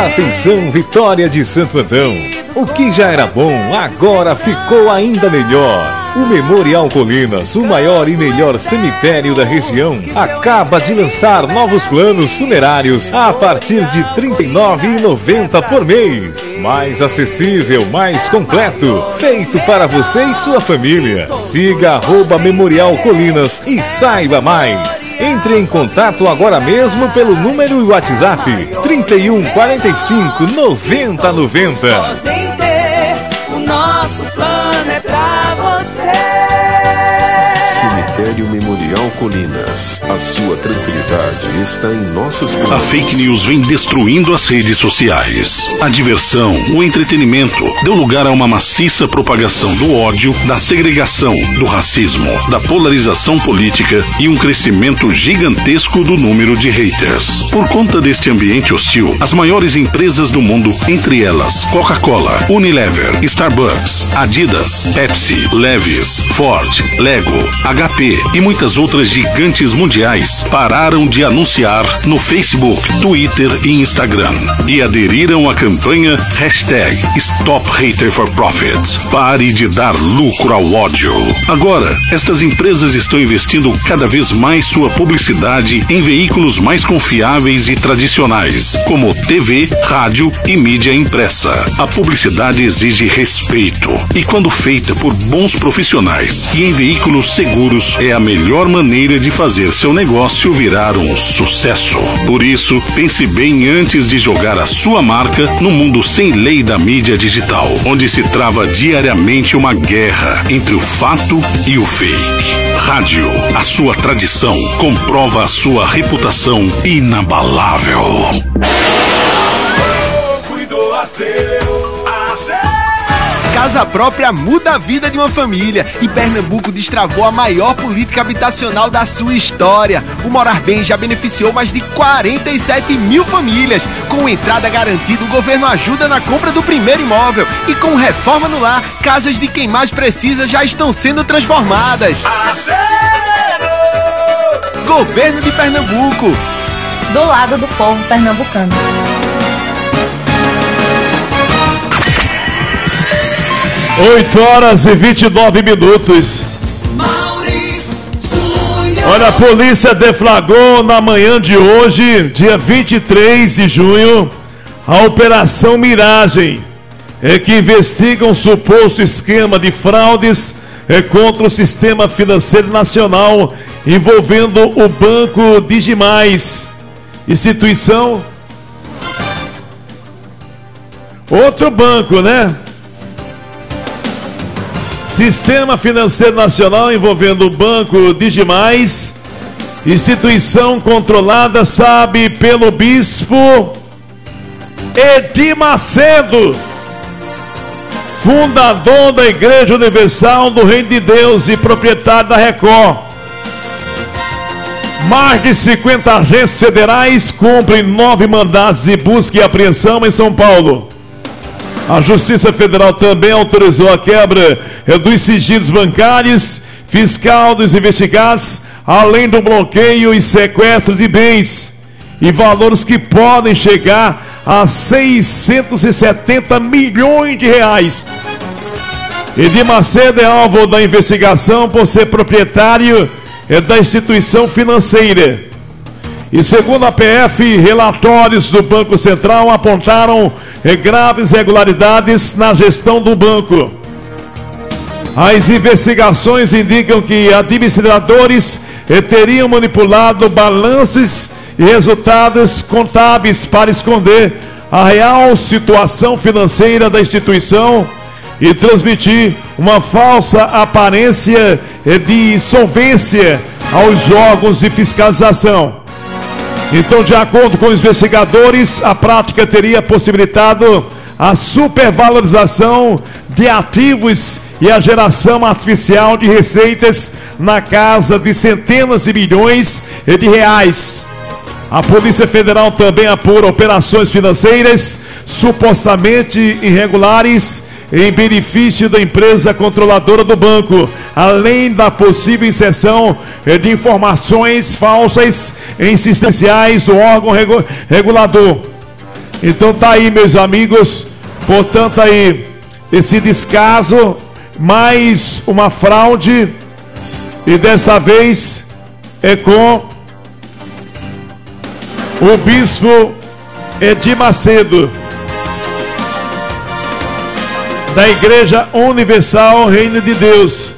Atenção, Vitória de Santo Antão. O que já era bom, agora ficou ainda melhor. O Memorial Colinas, o maior e melhor cemitério da região, acaba de lançar novos planos funerários a partir de R$ 39,90 por mês. Mais acessível, mais completo, feito para você e sua família. Siga @Memorial Colinas e saiba mais. Entre em contato agora mesmo pelo número e WhatsApp 31 45 90 90. O nosso plano é pra você. Cemitério Memorial Colinas. A sua tranquilidade está em nossos planos. A fake news vem destruindo as redes sociais. A diversão, o entretenimento deu lugar a uma maciça propagação do ódio, da segregação, do racismo, da polarização política e um crescimento gigantesco do número de haters. Por conta deste ambiente hostil, as maiores empresas do mundo, entre elas Coca-Cola, Unilever, Starbucks, Adidas, Pepsi, Levi's, Ford, Lego, HP e muitas outras gigantes mundiais pararam de anunciar no Facebook, Twitter e Instagram e aderiram à campanha #StopHaterForProfit. Pare de dar lucro ao ódio. Agora, estas empresas estão investindo cada vez mais sua publicidade em veículos mais confiáveis e tradicionais, como TV, rádio e mídia impressa. A publicidade exige respeito e, quando feita por bons profissionais e em veículos seguros, é a melhor maneira de fazer seu negócio virar um sucesso. Por isso, pense bem antes de jogar a sua marca no mundo sem lei da mídia digital, onde se trava diariamente uma guerra entre o fato e o fake. Rádio, a sua tradição, comprova a sua reputação inabalável. Casa própria muda a vida de uma família e Pernambuco destravou a maior política habitacional da sua história. O Morar Bem já beneficiou mais de 47 mil famílias. Com entrada garantida, o governo ajuda na compra do primeiro imóvel. E com reforma no lar, casas de quem mais precisa já estão sendo transformadas. Governo de Pernambuco. Do lado do povo pernambucano. 8h29. Olha, a polícia deflagrou na manhã de hoje, dia 23 de junho, a Operação Miragem, que investiga um suposto esquema de fraudes contra o sistema financeiro nacional, envolvendo o Banco Digimais, instituição, outro banco, né? Sistema Financeiro Nacional envolvendo o Banco Digimais, instituição controlada, sabe, pelo bispo Edir Macedo, fundador da Igreja Universal do Reino de Deus e proprietário da Record. Mais de 50 agentes federais cumprem 9 mandados de busca e apreensão em São Paulo. A Justiça Federal também autorizou a quebra dos sigilos bancários, fiscal dos investigados, além do bloqueio e sequestro de bens e valores que podem chegar a 670 milhões de reais. Edir Macedo é alvo da investigação por ser proprietário da instituição financeira. E segundo a PF, relatórios do Banco Central apontaram graves irregularidades na gestão do banco. As investigações indicam que administradores teriam manipulado balanços e resultados contábeis para esconder a real situação financeira da instituição e transmitir uma falsa aparência de solvência aos órgãos de fiscalização. Então, de acordo com os investigadores, a prática teria possibilitado a supervalorização de ativos e a geração artificial de receitas na casa de centenas de milhões de reais. A Polícia Federal também apura operações financeiras supostamente irregulares em benefício da empresa controladora do banco, além da possível inserção de informações falsas em sistemas do órgão regulador. Então tá aí, meus amigos. Portanto, aí, esse descaso, mais uma fraude. E dessa vez é com o bispo Edir Macedo, da Igreja Universal Reino de Deus.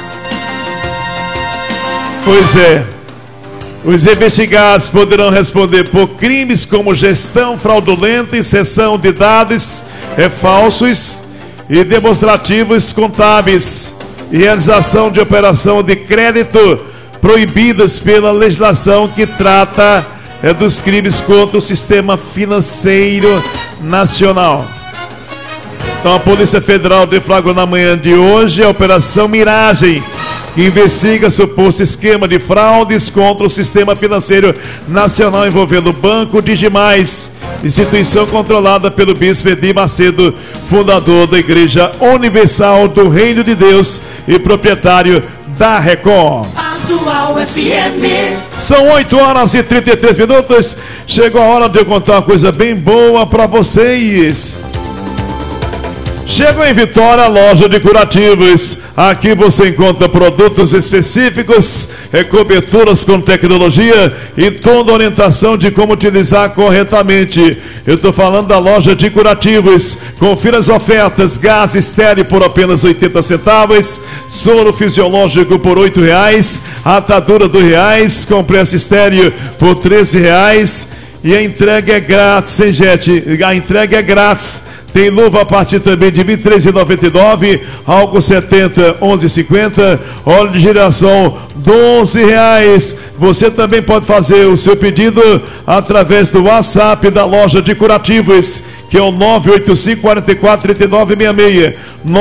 Pois é, os investigados poderão responder por crimes como gestão fraudulenta, inserção de dados falsos e demonstrativos contábeis e realização de operação de crédito proibidas pela legislação que trata dos crimes contra o sistema financeiro nacional. Então a Polícia Federal deflagrou na manhã de hoje a Operação Miragem, que investiga suposto esquema de fraudes contra o sistema financeiro nacional envolvendo o Banco Digimais, instituição controlada pelo bispo Edir Macedo, fundador da Igreja Universal do Reino de Deus e proprietário da Record. Atual FM. São 8h33. Chegou a hora de eu contar uma coisa bem boa para vocês. Chegou em Vitória a loja de curativos. Aqui você encontra produtos específicos, coberturas com tecnologia e toda a orientação de como utilizar corretamente. Eu estou falando da loja de curativos. Confira as ofertas: gás estéreo por apenas 80 centavos, soro fisiológico por R$8, atadura do R$2, compressa estéreo por R$13 e a entrega é grátis, hein, gente? A entrega é grátis. Tem luva a partir também de R$ 23,99, álcool 70, R$ 11,50, óleo de girassol, R$12. Você também pode fazer o seu pedido através do WhatsApp da loja de curativos, que é o 985-44-3966,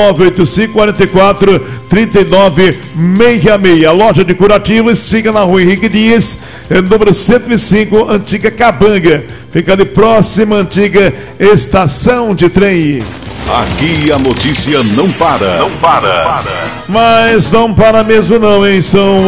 985-44-3966. A loja de curativos fica na rua Henrique Dias, número 105, Antiga Cabanga. Fica ali próxima à antiga estação de trem. Aqui a notícia não para. Não para. Mas não para mesmo não, hein? São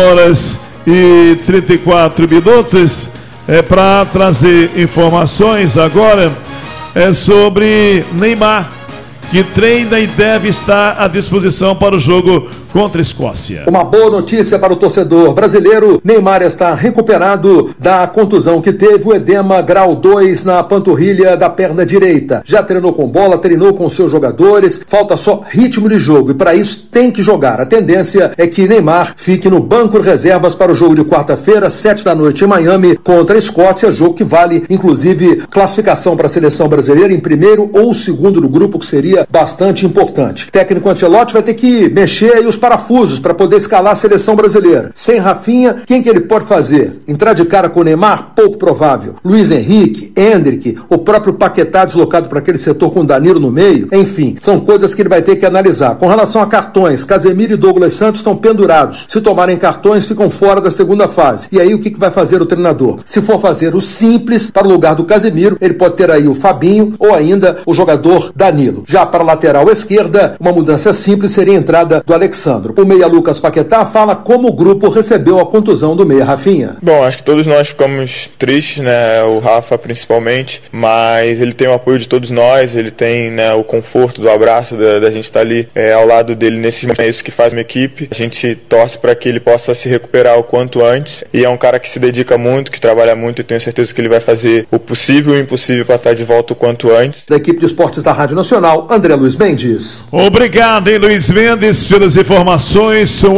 8h34. É para trazer informações agora sobre Neymar, que treina e deve estar à disposição para o jogo contra a Escócia. Uma boa notícia para o torcedor brasileiro: Neymar está recuperado da contusão que teve, o edema grau 2 na panturrilha da perna direita. Já treinou com bola, treinou com seus jogadores, falta só ritmo de jogo e para isso tem que jogar. A tendência é que Neymar fique no banco de reservas para o jogo de quarta-feira, 7 da noite em Miami, contra a Escócia, jogo que vale inclusive classificação para a seleção brasileira em primeiro ou segundo do grupo, que seria bastante importante. O técnico Ancelotti vai ter que mexer aí os parafusos para poder escalar a seleção brasileira. Sem Rafinha, quem que ele pode fazer? Entrar de cara com o Neymar? Pouco provável. Luiz Henrique, Endrick, o próprio Paquetá deslocado para aquele setor com o Danilo no meio. Enfim, são coisas que ele vai ter que analisar. Com relação a cartões, Casemiro e Douglas Santos estão pendurados. Se tomarem cartões, ficam fora da segunda fase. E aí o que vai fazer o treinador? Se for fazer o simples para o lugar do Casemiro, ele pode ter aí o Fabinho ou ainda o jogador Danilo. Já para a lateral esquerda, uma mudança simples seria a entrada do Alexandro. O meia Lucas Paquetá fala como o grupo recebeu a contusão do meia Rafinha. Bom, acho que todos nós ficamos tristes, né? O Rafa principalmente, mas ele tem o apoio de todos nós, ele tem, né, o conforto do abraço, da gente estar ali ao lado dele nesses momentos. É isso que faz uma equipe. A gente torce para que ele possa se recuperar o quanto antes, e é um cara que se dedica muito, que trabalha muito, e tenho certeza que ele vai fazer o possível e o impossível para estar de volta o quanto antes. Da equipe de esportes da Rádio Nacional, André Luiz Mendes. Obrigado, hein, Luiz Mendes, pelas informações. São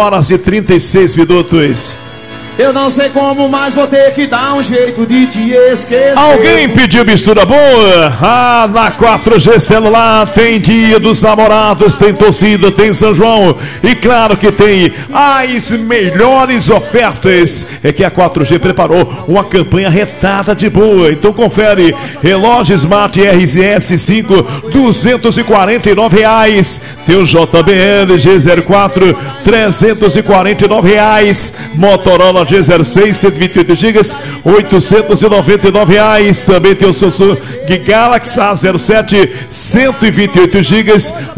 8h36. Eu não sei como, mas vou ter que dar um jeito de te esquecer. Alguém pediu mistura boa? Ah, na 4G Celular tem Dia dos Namorados, tem torcida, tem São João e claro que tem as melhores ofertas. É que a 4G preparou uma campanha retada de boa. Então confere: relógio Smart RS 5, R$249. Tem o JBL G04, R$349. Motorola Moto G06, 128 GB, R$899. Também tem o Samsung Galaxy A07, 128 GB,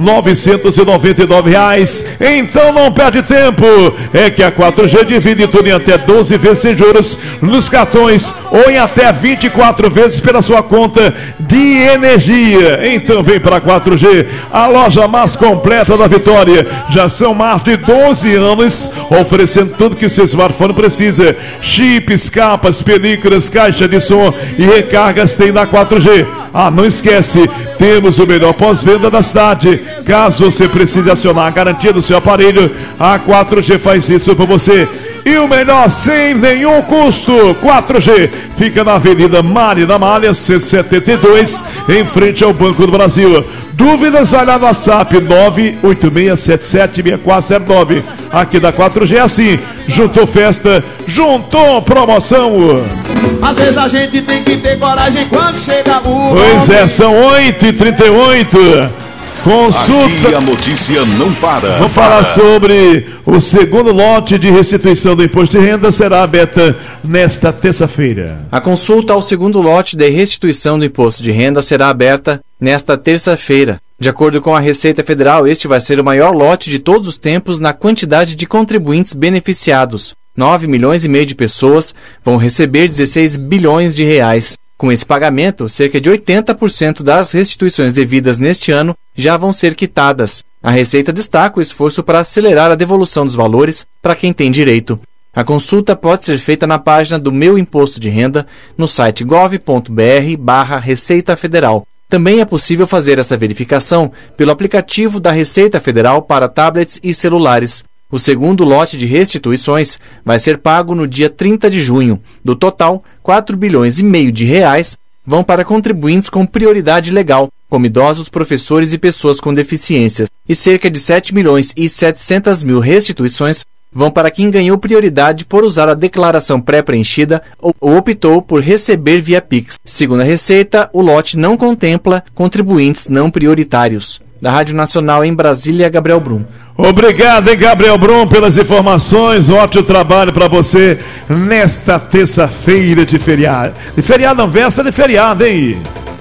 R$999. Então não perde tempo, é que a 4G divide tudo em até 12 vezes sem juros nos cartões ou em até 24 vezes pela sua conta de energia. Então vem para a 4G, a loja mais completa da Vitória. Já são mais de 12 anos oferecendo tudo que seu smartphone precisa: chips, capas, películas, caixa de som e recargas tem na 4G. Ah, não esquece, temos o melhor pós-venda da cidade. Caso você precise acionar a garantia do seu aparelho, a 4G faz isso por você. E o melhor, sem nenhum custo. 4G fica na Avenida Marina Malha, 172, em frente ao Banco do Brasil. Dúvidas, vai lá no WhatsApp 986776409. Aqui da 4G é assim: juntou festa, juntou promoção. Às vezes a gente tem que ter coragem quando chega o... Pois é, são 8h38. Consulta. Aqui a notícia não para. Vamos falar sobre o segundo lote de restituição do imposto de renda, será aberta nesta terça-feira. A consulta ao segundo lote de restituição do imposto de renda será aberta nesta terça-feira. De acordo com a Receita Federal, este vai ser o maior lote de todos os tempos na quantidade de contribuintes beneficiados. 9,5 milhões de pessoas vão receber 16 bilhões de reais. Com esse pagamento, cerca de 80% das restituições devidas neste ano já vão ser quitadas. A Receita destaca o esforço para acelerar a devolução dos valores para quem tem direito. A consulta pode ser feita na página do Meu Imposto de Renda, no site gov.br/Receita Federal. Também é possível fazer essa verificação pelo aplicativo da Receita Federal para tablets e celulares. O segundo lote de restituições vai ser pago no dia 30 de junho. Do total, 4,5 bilhões de reais vão para contribuintes com prioridade legal, como idosos, professores e pessoas com deficiências, e cerca de 7.700.000 restituições vão para quem ganhou prioridade por usar a declaração pré-preenchida ou optou por receber via Pix. Segundo a Receita, o lote não contempla contribuintes não prioritários. Da Rádio Nacional em Brasília, Gabriel Brum. Obrigado, hein, Gabriel Brum, pelas informações. Ótimo trabalho para você nesta terça-feira de feriado. De feriado não, véspera de feriado, hein?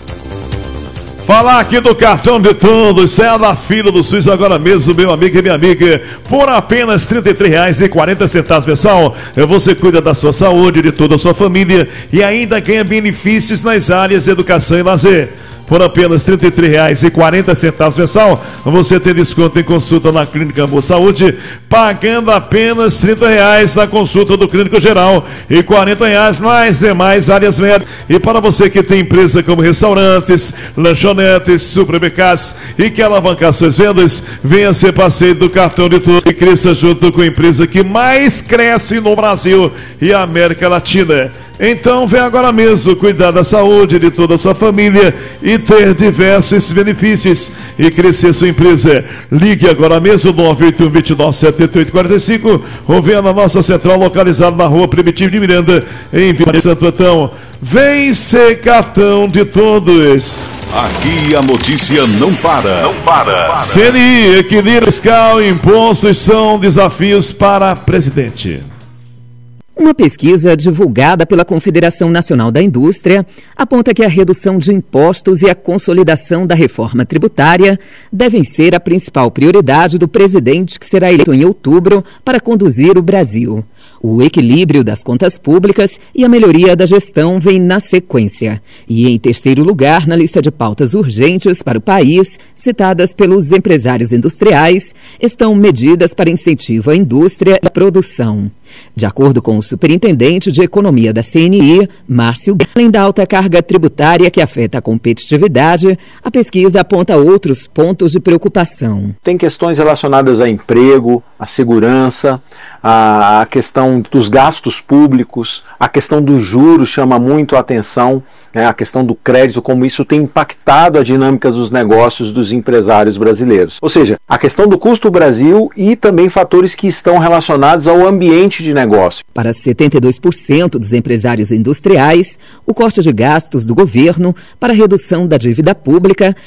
Falar aqui do cartão de todos, sai da fila do SUS agora mesmo, meu amigo e minha amiga, por apenas R$ 33,40 mensal. Você cuida da sua saúde, de toda a sua família e ainda ganha benefícios nas áreas de educação e lazer. Por apenas R$ 33,40 mensal, você tem desconto em consulta na Clínica Boa Saúde, pagando apenas R$ 30 na consulta do clínico geral e R$ 40 nas demais áreas médicas. E para você que tem empresa como restaurantes, lanchonetes, supermercados e quer alavancar suas vendas, venha ser parceiro do cartão de todos e cresça junto com a empresa que mais cresce no Brasil e América Latina. Então vem agora mesmo cuidar da saúde de toda a sua família e ter diversos benefícios e crescer sua empresa. Ligue agora mesmo 981-29-7845 ou venha na nossa central localizada na Rua Primitivo de Miranda, em Vila Santo Antão. Vem ser cartão de todos. Aqui a notícia não para. Não para. CNI, equilíbrio fiscal e impostos são desafios para presidente. Uma pesquisa divulgada pela Confederação Nacional da Indústria aponta que a redução de impostos e a consolidação da reforma tributária devem ser a principal prioridade do presidente que será eleito em outubro para conduzir o Brasil. O equilíbrio das contas públicas e a melhoria da gestão vem na sequência. E em terceiro lugar, na lista de pautas urgentes para o país, citadas pelos empresários industriais, estão medidas para incentivo à indústria e à produção. De acordo com o superintendente de Economia da CNI, Márcio, além da alta carga tributária que afeta a competitividade, a pesquisa aponta outros pontos de preocupação. Tem questões relacionadas a emprego, a segurança, a questão dos gastos públicos, a questão dos juros chama muito a atenção, né, a questão do crédito, como isso tem impactado a dinâmica dos negócios dos empresários brasileiros. Ou seja, a questão do custo Brasil e também fatores que estão relacionados ao ambiente de negócio. Para 72% dos empresários industriais, o corte de gastos do governo para a redução da dívida pública